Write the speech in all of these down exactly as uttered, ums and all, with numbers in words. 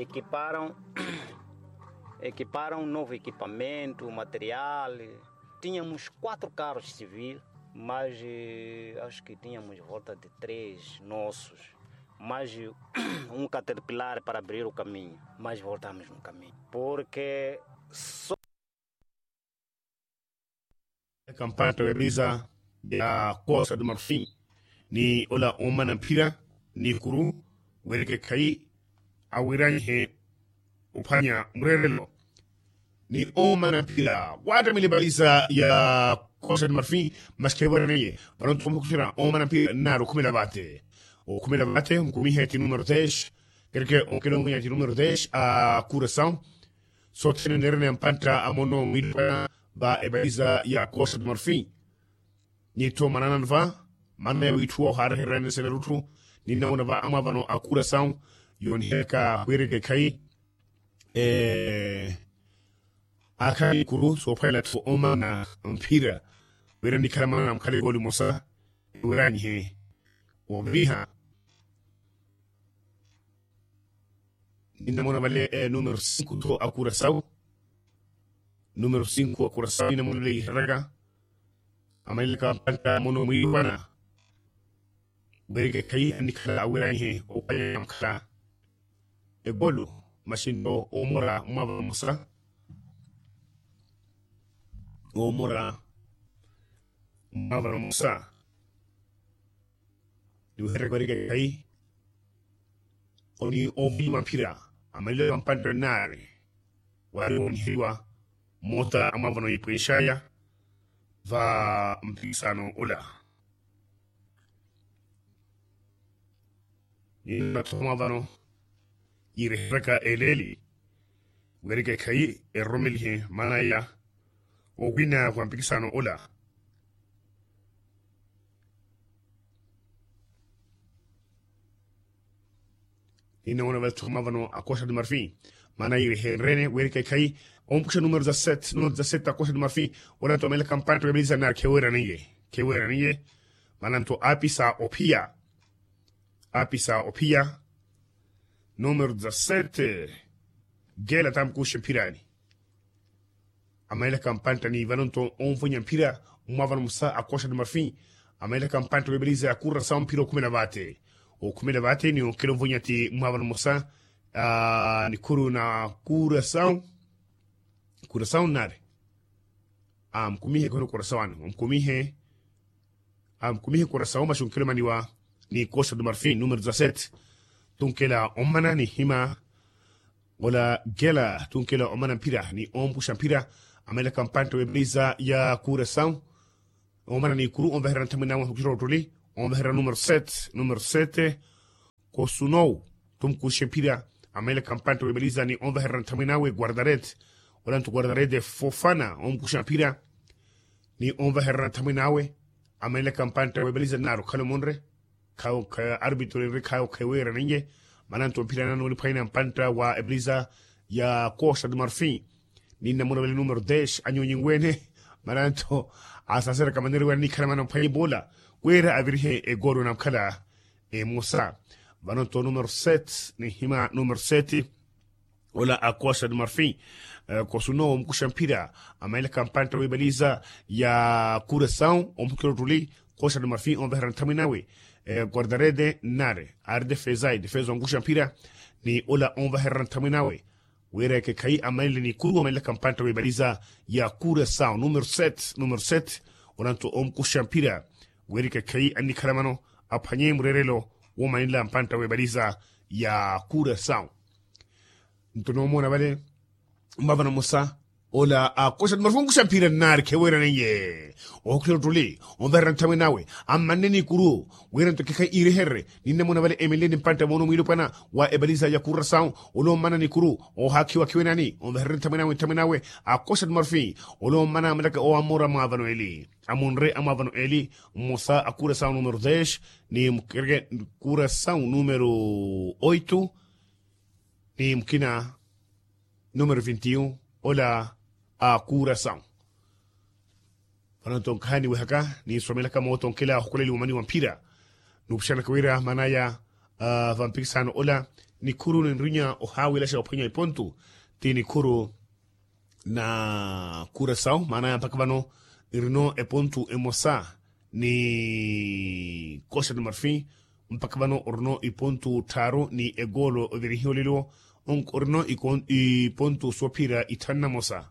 Equiparam, equiparam um novo equipamento, material. Tínhamos quatro carros civis, mas eh, acho que tínhamos volta de três nossos. Mas um caterpillar para abrir o caminho. Mas voltamos no caminho. Porque só a campanha realiza ya Costa do Marfim ni ola omana pira ni kuru wereke kai awirani he upanya mrerelo ni omana pira wada milibaliza ya Costa do Marfim mas que werene para não kusira omana pira na kumila bate o kumila bate um kumi ti número dez quer que o que não ganha número dez a Curação só tem nerne ampanta amono milpa ba ebaliza ya Costa do Marfim ni to mananan va manne wi tuo har herene sele rutu ni nawna va ama vano a Curação yon heka wereke kai eh akai kuru so pilot fo oma na mpira werani kala am kale goli musa werani he o biha ni namona vale eh, número cinco to a Curação número cinco a Curação ni namona le raga amelika panta mono mi wana berike kai ni kala werani he o payam kala e bolu masindo omora mava musa omora mava musa du herberge kai oni obi mampira amele mampanda nare wari on hiwa mota amavano ipeshaya va mpisano ola ni natomavano ire raka eleli werike kai e romelhe manaya o wina kwa mpikisano ola ina wana vel tomavano a Costa do Marfim mana ire rene werike kai on puxa número dezessete número dezessete a Costa do Marfim ora to mele campana to belisa na que wera ninge que wera ninge mananto apisa opia apisa opia número dezessete gela tam kushe pirani amaila campanta ni vanonto on funya pira uma van musa a Costa do Marfim amaila campanta belisa a Curação piro kumela bate o kumela bate ni o kelo funya ti uma van musa a ni kuru na Curação Curação nare am kumihe kono Curação am kumihe am kumihe Curação mas um kelo maniwa ni Costa do Marfim número dezessete tunkela omana ni hima wala gela tunkela omana pira ni om pusha pira amela campanto ebliza ya Curação omana ni kuru on verran tamina wa kuro tuli on verran número sete número sete kosunou tum kushe pira amela campanto ebliza ni on verran tamina we guardaret wala tu guardaret de Fofana on pusha pira ni on verran tamina we amela campanto ebliza naro kalomonre kao ka arbitro re kao ka wera ninge mananto pirana no paina panta wa ebliza ya Costa do Marfim ni na mona número dez anyo nyingwene mananto asa sera kamanere wa ni kala no pai bola wera avirhe e goro na kala e musa mananto número sete ni hima número sete wala a Costa do Marfim uh, kosuno mkushampira amaila kampanta wa ebliza ya Curação omkulotuli Costa do Marfim on verran taminawe Eh, guardarede nare ar defesa defesa ngusha mpira ni ola on va herran taminawe wera ke kai amaile ni kuru amaile kampanta we baliza ya Curação número sete número sete oranto om kusha mpira wera ke kai ani karamano apanye murerelo wo manila mpanta we baliza ya Curação ntono mona vale mbavana musa ola a Costa do Marfim kusha mpira nare ke wera neye o klo tuli on verran taminawe ammanne ni kuru wera to kai ire herre ninne mona vale emilene panta mono milu pana wa ebaliza ya Curação olo mana ni kuru o haki wa kiwenani on verran taminawe taminawe a Costa do Marfim olo mana malaka o amora mavano eli amonre amavano eli musa a Curação número dez ni mkerge Curação número oito ni mkina número vinte e um ola a Curação Pananton kani wehaka ni somela kama oton kila hukuleli umani wampira nupishana kawira manaya uh, vampikisano ola ni kuru ni rinya o hawila sha oponya ipontu ti ni kuru na Curaçao maana mpaka vano irino epontu emosa ni Costa do Marfim mpaka vano orno ipontu taro ni egolo overihiolilo on orno ipontu sopira itanna mosa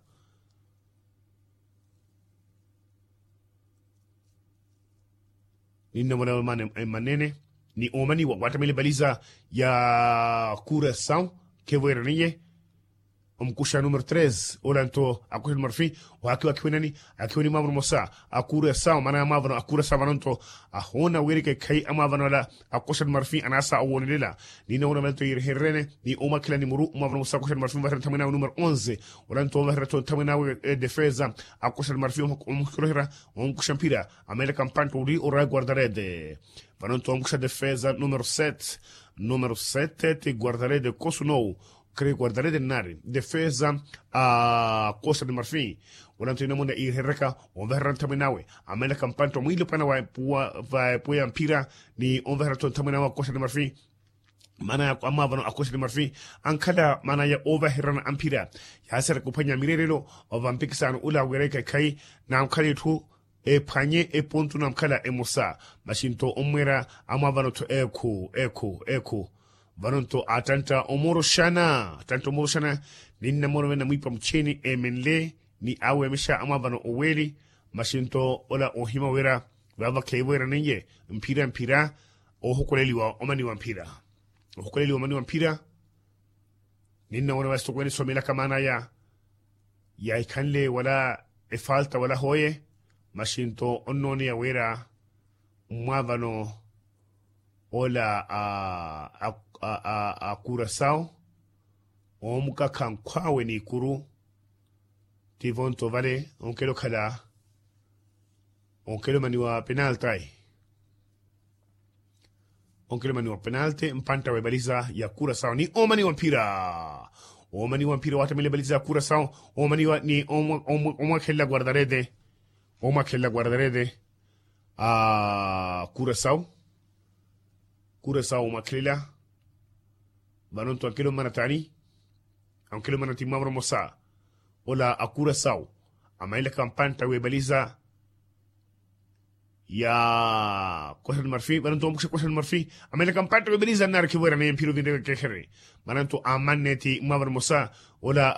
ninna mwana mane manene ni omani wa watamele baliza ya Curaçao kevoera niye omkusha número três olanto a Costa do Marfim o akiwa kiwenani akiwa ni mavano mosa a Curaçao mana mavano a Curaçao vanonto a hona werike kai amavano la a Costa do Marfim anasa awonilela ni na una mento irherene ni oma kila ni muru mavano mosa a Costa do Marfim varra tamina número onze olanto varra tamina defesa a Costa do Marfim omkurohira omkushampira amele campanto uri ora guardarede vanonto omkusha defesa número sete número sete te guardarede Cosunou creio guardaré de nare defesa a Costa do Marfim olanto ina mona irhereka onverra taminawe amela campanto muito pana vai pua vai pua ampira ni onverra taminawa Costa do Marfim mana amavano a Costa do Marfim ankada mana ya overherran ampira ya ser kupanya mirerelo o vampikisano ula wereka kai na amkale tu e panye e pontu na amkala e musa mashinto omwera amavano to eko eko eko vanonto atanta omoro shana atanta omoro shana ninna moro wena mwipa mchini e menle ni awe misha ama vano oweli mashinto ola ohima wera wava keiwera ninye mpira mpira ohukoleli wa omani wa mpira ohukoleli wa omani wa mpira ninna moro wasto kweni somela kamana ya ya ikanle wala e falta wala hoye mashinto onnoni ya wera mwavano ola a a a a, a Curaçao omuka kankwawe ni kuru tivonto vale onkelo kada onkelo maniwa penalty onkelo maniwa penalty mpanta we baliza ya Curaçao ni omani wampira omani wampira watamile baliza ya Curaçao omani wa ni oma oma kella guardarede oma kella guardarede a Curaçao Curaçao maklela vanonto ankelo manatani ankelo manati mavro mosa ola a Curaçao amaila kampanta we baliza ya Costa do Marfim vanonto omkusha Costa do Marfim amaila kampanta we baliza nar ke wera ne piro vinde ke khere mananto amaneti mavro mosa ola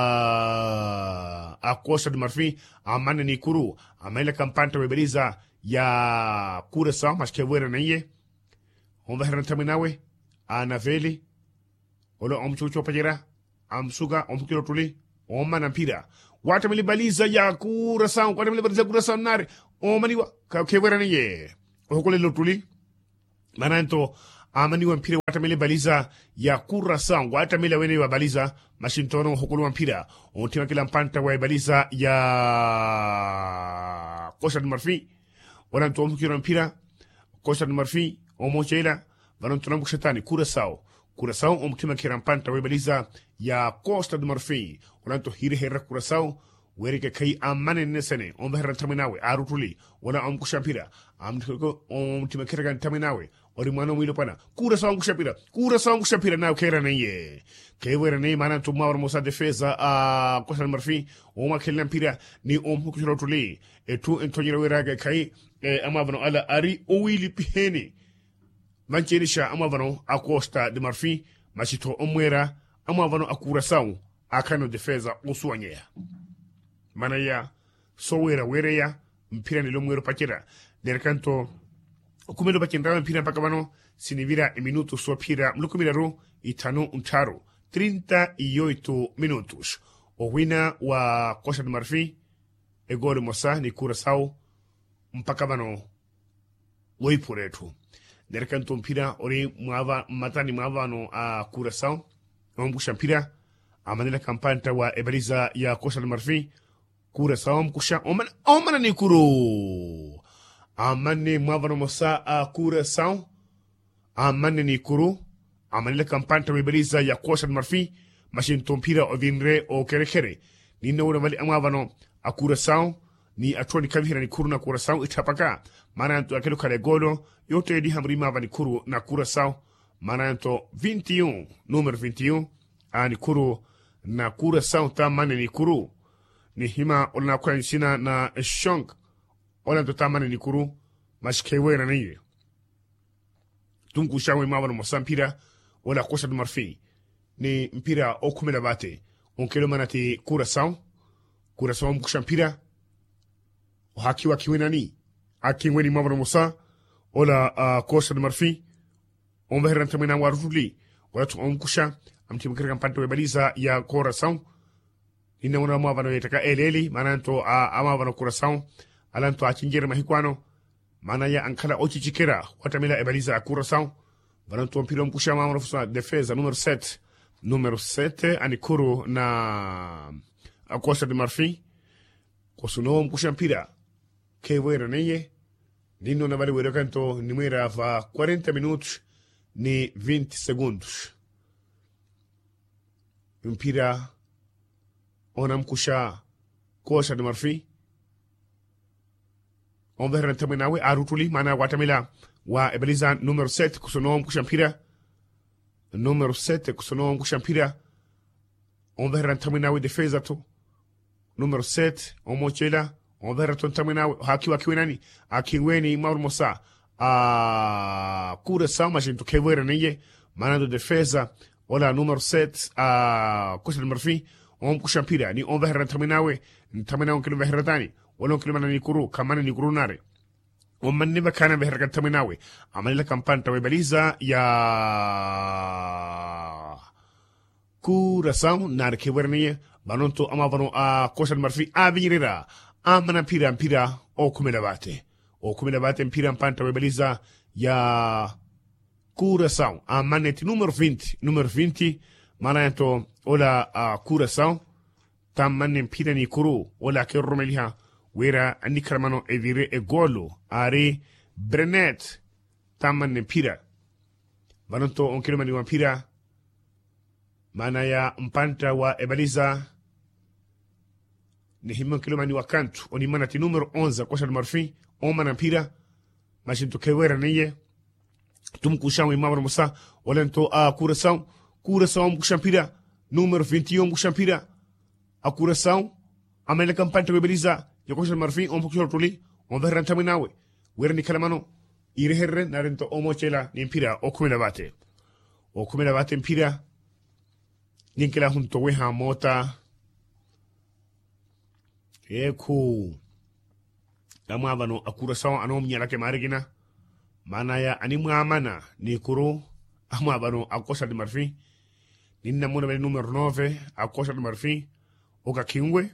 a a Costa do Marfim amanne ni kuru amaila kampanta we baliza ya Curaçao mas ke wera ne on va rentaminawe a naveli olo om chucho pajera am suga om kilo tuli om manampira wata mili baliza ya Curaçao wata mili baliza Curaçao nare o maniwa ka kewera niye o kole lo tuli mananto amani wampira wata mili baliza ya Curaçao wata mili wene wa baliza mashintono hokolo wampira on tima kila mpanta wa baliza ya Costa do Marfim wala to om kilo wampira Costa do Marfim omo chela vanonto kushetani Curaçao Curaçao omtima kirampanta webaliza ya Costa do Marfim olanto hire herra Curaçao werike kai amane nesene ombe herra taminawe arutuli wala om kushampira amtiko omtima kiragan taminawe ori mano mwilo pana Curaçao kushapira Curaçao kushapira na kera neye kewera ne mananto mawar mosa defesa a Costa do Marfim oma kelampira ni om kushirotuli etu entonira weraga kai e amavano ala ari owili piheni Vancherisha amavano a Costa do Marfim masito omwera amavano a Curaçao akano defesa usuanyea manaya sowera wereya mpira ni lomwero pachera derkanto kumelo pachenda mpira mpaka vano sinivira e minuto so pira mlukumira ro itano untaro trinta e oito minutos o wina wa Costa do Marfim e gole mosa ni Curaçao mpaka vano woipuretu derkanto mpira ori mwava matani mwava no a Curaçao omkusha mpira amanela kampanta wa ebaliza ya Costa do Marfim Curaçao mkusha omana omana ni kuru amane mwava no mosa a Curaçao amane ni kuru amanela kampanta wa ebaliza ya Costa do Marfim mashinto mpira ovinre o kerekere nina ura vali mwava no a Curaçao ni atoni kamhira ni kuru na Curaçao itapaka mana antu akelo kale golo yote di hamrima vani kuru na Curaçao mananto vinte e um, número vinte e um, ani kuru na Curaçao tamane ni kuru ni hima ona kwa nsina na shonk ona to tamane ni kuru mas kewera ni tunku shawe mawano mosampira wala Costa do Marfim ni mpira okumela bate onkelo manati Curaçao Curaçao mkushampira hakiwa kiwenani akiweni mawano mosa wala uh, Costa do Marfim on verran tamina waruli wala tu omkusha amtimu kira kampanto webaliza ya Curaçao ina una mawano yetaka eleli mananto a amawano Curaçao alanto achinjere mahikwano mana ya ankala ochi chikera watamila ebaliza ya Curaçao mananto mpira mkusha mawano fusa defesa numero sete numero sete anikuru na a Costa do Marfim kosuno mkusha mpira kewera neye nino na vale wero canto numera va quarenta minutos ni vinte segundos mpira ona mkusha Costa do Marfim on verra taminawe arutuli mana watamila wa ebaliza numero sete kusono mkusha mpira numero sete kusono mkusha mpira on verra taminawe defesa to numero sete on mochela on verra taminawe hakiwa kiwenani akiweni maurmosa a Curaçao majinto kewera niye mana do defesa wala numero sete a Costa do Marfim on mkusha mpira ni on verra taminawe taminawe kilo verra tani wala kilo mana ni kuru kamana ni kuru nare on manni bakana verra taminawe amalila kampanta webaliza ya Curaçao nare kewera niye banonto amavano a Costa do Marfim avirira amana mpira mpira o kumela bate o kumela bate mpira mpanta webaliza ya Curaçao amaneti numero vinte numero vinte mananto ola a Curaçao tamane mpira ni kuru ola ke romeliha wera anikarmano evire e golo are Brenet tamane mpira banonto on kilomani wa mpira mana ya mpanta wa ebaliza ni himo kilomani wa kantu oni manati numero onze Costa do Marfim on mana mpira machinto kewera niye tumkushawe mabro musa olento a Curaçao Curaçao mkushampira numero vinte e um mkushampira a Curaçao amele kampanta webeliza ya Costa do Marfim on mkushampuli on verran taminawe wera ni kalamano ire herre narento omochela ni mpira okumela bate okumela bate mpira ninkela hunto weha mota eku dama bano a Curaçao anom nyala ke marigina mana ya animu amana ni kuru ama bano a Costa do Marfim ninna mona bel numero nove a Costa do Marfim oka kingwe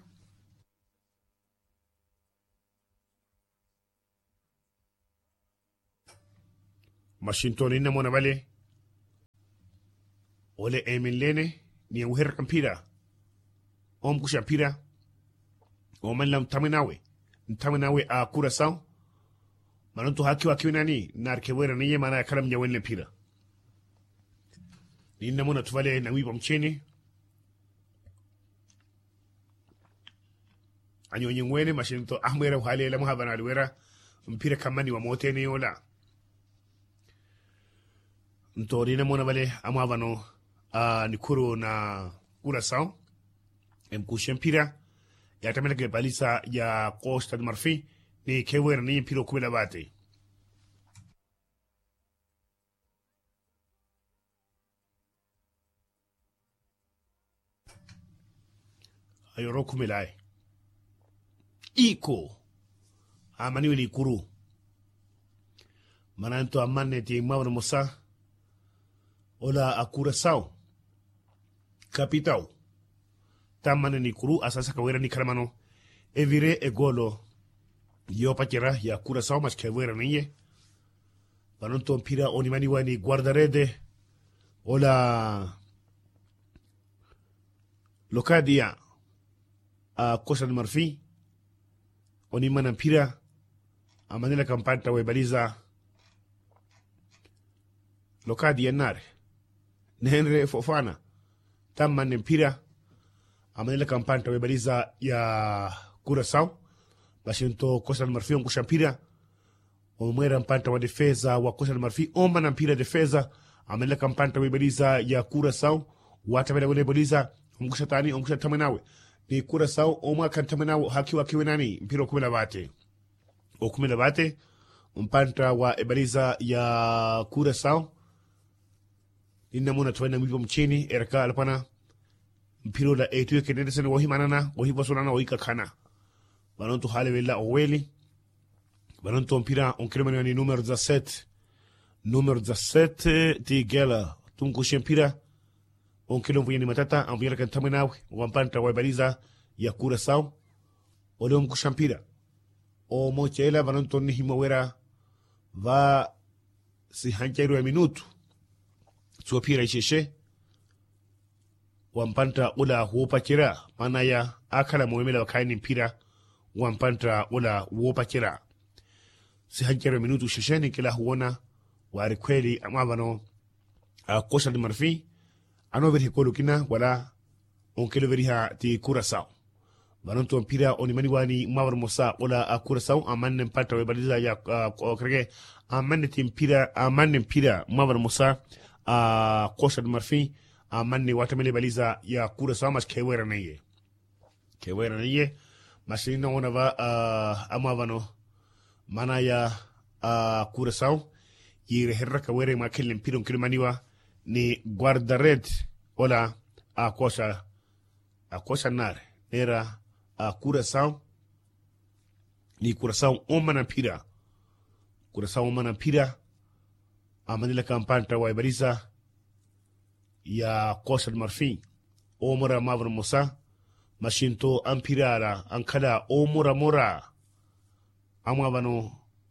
mashinto ninna mona bale ole emilene ni uher kampira om kushampira o man lam taminawe taminawe a Curaçao manonto haki wakiwa nani narkewera niye mana kalam nyawenle pira ninna mona tuvale na wipa mcheni anyo nyengwene mashinto ahmera hale la muhabana alwera mpira kamani wa moteni yola ntorina mona bale amavano a nikuru na Curaçao emkushe mpira ya tamela ke balisa ya Costa do Marfim ni kewera ni mpira kumela bate ayoro kumelai iko amani ni kuru mananto amane ti mawna mosa ola a Curaçao capital tamane ni kuru asasa kawera ni kalamano evire e golo yo pachera ya Curaçao mas kewera niye banonto mpira onimani wani guardarede ola locadia a Costa do Marfim onimana mpira amanela kampanta webaliza locadia nare Henry Fofana tamane mpira amanela kampanta webaliza ya Curaçao bashinto Costa do Marfim kushampira omwera mpanta wa defesa wa Costa do Marfim omba na mpira defesa amele kampanta webeliza ya Curaçao wata vile webeliza ongusha tani ongusha tamenawe ni Curaçao oma kan tamenawe hakiwa kiwenani mpiro kumela bate o kumela bate umpanta wa ebeliza ya Curaçao inna muna tuwena mwipo mchini eraka alapana mpiro la etuye kenende sene wahi manana wahi basunana wahi kakana banontu hale wela oweli banontu mpira onkiremani wani numero dezasete número dezasete de Gela tunkushe mpira onkilo mvuyeni matata ambuyela kantaminawe wampanta waibaliza ya Curaçao ole omkusha mpira o mochela banontu ni himawera va si hanchairu ya minutu suwa pira isheshe wampanta ula huopa kira mana ya akala mwemela wakaini mpira wampanta ula huopa kira si hanchairu ya minutu isheshe kila huona wari kweli amabano a Costa de Marfim ano veri kolu kina wala onkelo veri ha ti Curaçao banonto mpira onimani wani mawar mosa wala a Curaçao amanne mpata webaliza ya uh, krege amanne ti mpira amanne mpira mawar mosa a Costa de Marfim amanne watamele baliza ya Curaçao mas kewera naye kewera naye masina ona va uh, amabano mana ya uh, Curaçao yire herra ka were ma kellen piron kilmaniwa ni guardared wala a cosa a cosa nar era a Curaçao ni Curaçao o mana pira Curaçao o mana pira a manila kampanta wa ibariza ya Costa de Marfim o mora mavra mosa mashinto ampirara ankala o mora mora amavano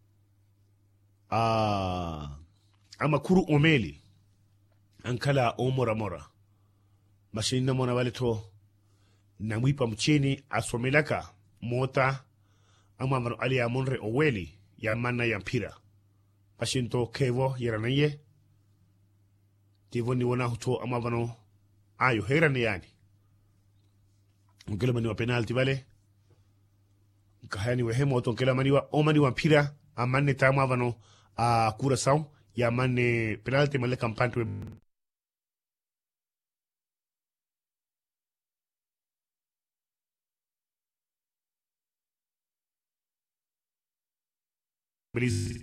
a ama kuru omeli ankala o mora mora mashina mona waleto na mwipa mchini asomelaka mota ama mano ali amonre oweli ya manna ya mpira pashinto kevo yeranaye tivoni wana huto ama vano ayo herane yani ngelo mani wa penalty vale kahani wehemo to ngelo mani wa omani wa mpira amanne tama vano a Curaçao ya manne penalty male kampante Brizzi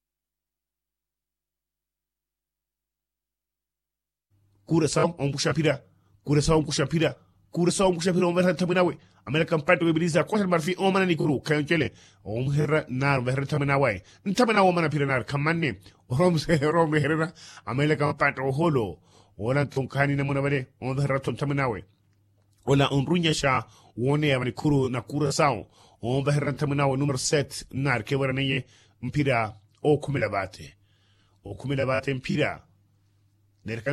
Curaçao on pusha pira Curaçao on pusha pira Curaçao on pusha pira on verra taminawe amela kampante Brizzi Costa de Marfim on mana ni kuru kankele on herra nar verra taminawe ntamina on mana pira nar kamanne rom se rom herra amela kampante o holo wala tonkani na munabale on verra taminawe wala on runyasha wone ya kuru na Curaçao on verra taminawe numero sete nar ke wara naye mpira o kumila bate o kumila bate mpira